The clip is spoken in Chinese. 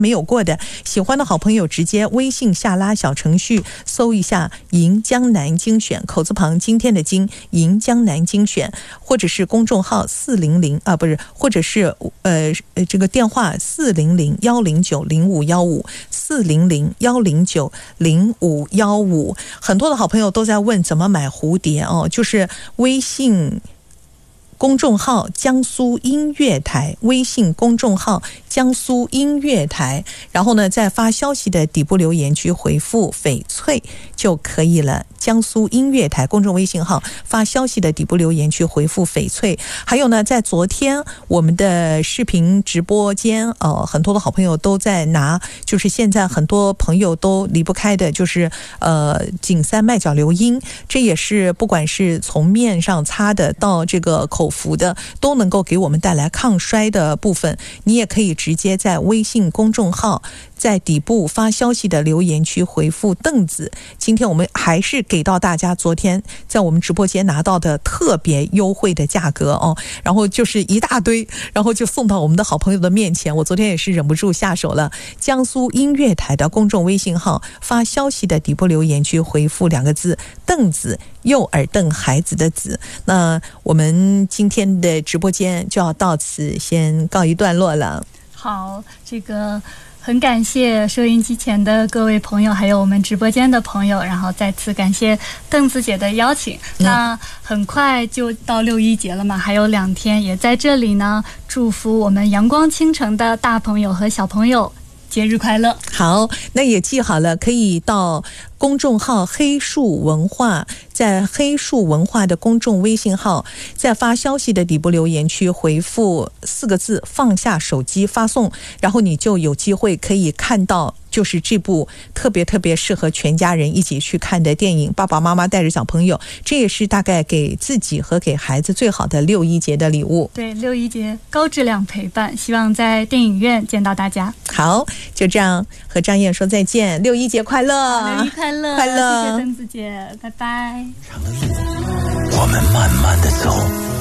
没有过的，喜欢的好朋友直接微信下拉小程序搜一下银江南精选，口字旁今天的金，银江南精选，或者是公众号或者是这个电话400-109-0515，400-109-0515。很多的好朋友都在问怎么买蝴蝶哦，就是微信公众号江苏音乐台，微信公众号江苏音乐台，然后呢在发消息的底部留言区回复翡翠就可以了。江苏音乐台公众微信号发消息的底部留言区回复翡翠。还有呢，在昨天我们的视频直播间很多的好朋友都在拿，就是现在很多朋友都离不开的就是颈三麦角硫因，这也是不管是从面上擦的到这个口服的都能够给我们带来抗衰的部分。你也可以直接在微信公众号在底部发消息的留言区回复凳子。今天我们还是给到大家昨天在我们直播间拿到的特别优惠的价格然后就是一大堆，然后就送到我们的好朋友的面前。我昨天也是忍不住下手了。江苏音乐台的公众微信号发消息的底部留言区回复2个字凳子，右耳瞪孩子的子。那我们今天的直播间就要到此先告一段落了。 好，这个很感谢收音机前的各位朋友，还有我们直播间的朋友，然后再次感谢邓子姐的邀请。那很快就到6·1节了嘛，还有2天，也在这里呢，祝福我们阳光倾城的大朋友和小朋友节日快乐。 好，那也记好了，可以到公众号黑树文化，在黑树文化的公众微信号在发消息的底部留言区回复4个字放下手机发送，然后你就有机会可以看到就是这部特别特别适合全家人一起去看的电影，爸爸妈妈带着小朋友，这也是大概给自己和给孩子最好的6·1节的礼物。 对，6·1节高质量陪伴，希望在电影院见到大家。 好，就这样和张燕说再见，6·1节快乐 ，6·1快乐， 快乐， 谢谢邓子姐，拜拜。 我们慢慢的走，